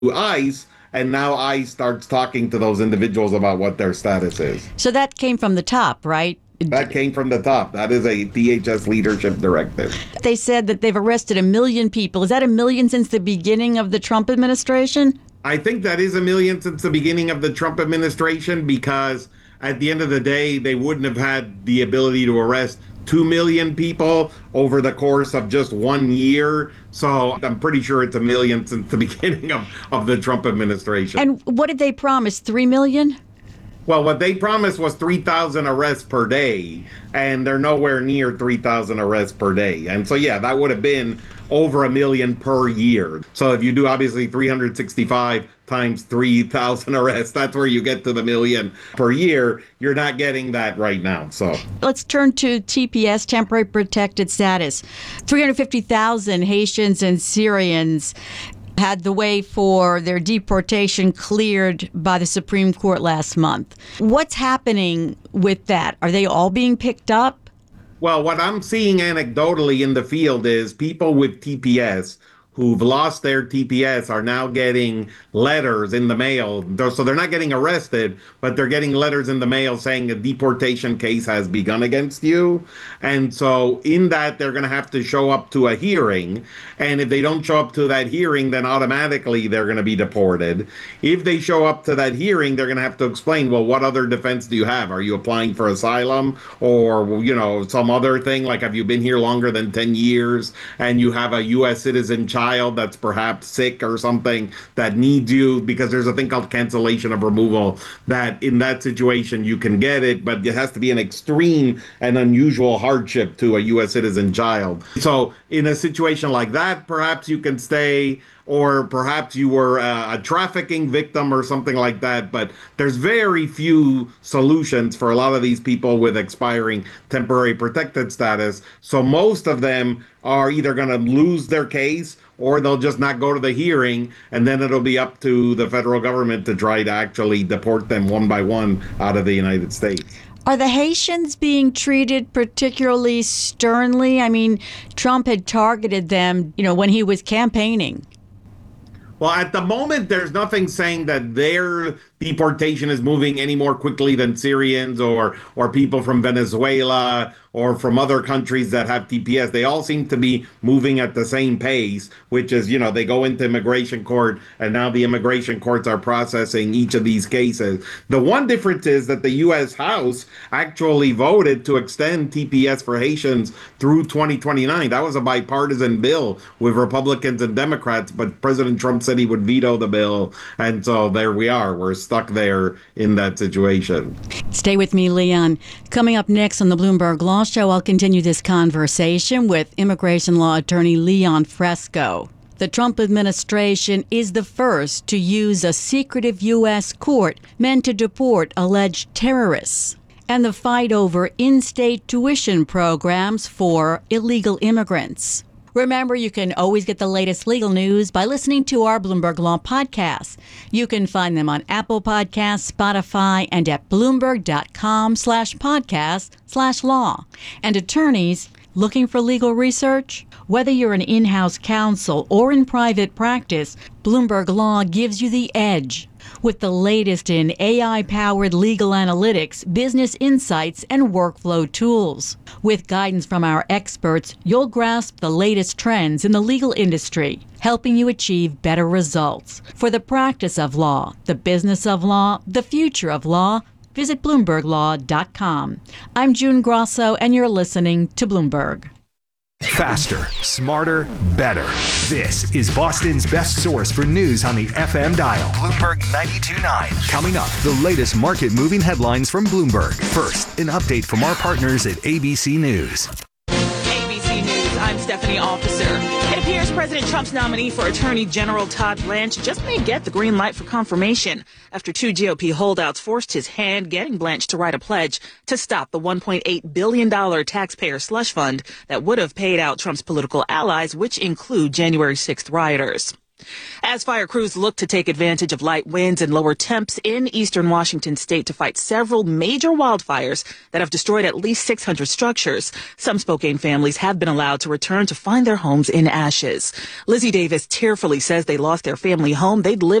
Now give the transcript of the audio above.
ICE, and now ICE starts talking to those individuals about what their status is. So that came from the top, right? That came from the top. That is a DHS leadership directive. They said that they've arrested 1 million people. Is that 1 million since the beginning of the Trump administration? I think that is 1 million since the beginning of the Trump administration, because at the end of the day, they wouldn't have had the ability to arrest 2 million people over the course of just 1 year. So I'm pretty sure it's 1 million since the beginning of the Trump administration. And what did they promise, 3 million? Well, what they promised was 3,000 arrests per day, and they're nowhere near 3,000 arrests per day. And so, yeah, that would have been over 1 million per year. So if you do obviously 365 times 3,000 arrests, that's where you get to the million per year. You're not getting that right now. So let's turn to TPS, temporary protected status. 350,000 Haitians and Syrians had the way for their deportation cleared by the Supreme Court last month. What's happening with that? Are they all being picked up? Well, what I'm seeing anecdotally in the field is people with TPS who've lost their TPS are now getting letters in the mail. So they're not getting arrested, but they're getting letters in the mail saying a deportation case has begun against you. And so in that, they're going to have to show up to a hearing. And if they don't show up to that hearing, then automatically they're going to be deported. If they show up to that hearing, they're going to have to explain, well, what other defense do you have? Are you applying for asylum or, you know, some other thing? Like, have you been here longer than 10 years and you have a U.S. citizen child that's perhaps sick or something that needs you? Because there's a thing called cancellation of removal that in that situation you can get it, but it has to be an extreme and unusual hardship to a U.S. citizen child. So in a situation like that, perhaps you can stay, or perhaps you were a trafficking victim or something like that. But there's very few solutions for a lot of these people with expiring temporary protected status. So most of them are either going to lose their case or they'll just not go to the hearing, and then it'll be up to the federal government to try to actually deport them one by one out of the United States. Are the Haitians being treated particularly sternly? I mean, Trump had targeted them, you know, when he was campaigning. Well, at the moment, there's nothing saying that their deportation is moving any more quickly than Syrians or people from Venezuela or from other countries that have TPS. They all seem to be moving at the same pace, which is, you know, they go into immigration court and now the immigration courts are processing each of these cases. The one difference is that the U.S. House actually voted to extend TPS for Haitians through 2029. That was a bipartisan bill with Republicans and Democrats, but President Trump said he would veto the bill. And so there we are. We're stuck there in that situation. Stay with me, Leon. Coming up next on the Bloomberg Law Show, I'll continue this conversation with immigration law attorney Leon Fresco. The Trump administration is the first to use a secretive U.S. court meant to deport alleged terrorists, and the fight over in-state tuition programs for illegal immigrants. Remember, you can always get the latest legal news by listening to our Bloomberg Law podcasts. You can find them on Apple Podcasts, Spotify, and at Bloomberg.com/podcast/law. And attorneys looking for legal research? Whether you're an in-house counsel or in private practice, Bloomberg Law gives you the edge. With the latest in AI-powered legal analytics, business insights, and workflow tools. With guidance from our experts, you'll grasp the latest trends in the legal industry, helping you achieve better results. For the practice of law, the business of law, the future of law, visit BloombergLaw.com. I'm June Grosso, and you're listening to Bloomberg. Faster, smarter, better. This is Boston's best source for news on the FM dial. Bloomberg 92.9. Coming up, the latest market-moving headlines from Bloomberg. First, an update from our partners at ABC News. ABC News, I'm Stephanie Officer. It appears President Trump's nominee for Attorney General Todd Blanche just may get the green light for confirmation after two GOP holdouts forced his hand, getting Blanche to write a pledge to stop the $1.8 billion taxpayer slush fund that would have paid out Trump's political allies, which include January 6th rioters. As fire crews look to take advantage of light winds and lower temps in eastern Washington state to fight several major wildfires that have destroyed at least 600 structures, some Spokane families have been allowed to return to find their homes in ashes. Lizzie Davis tearfully says they lost their family home they'd lived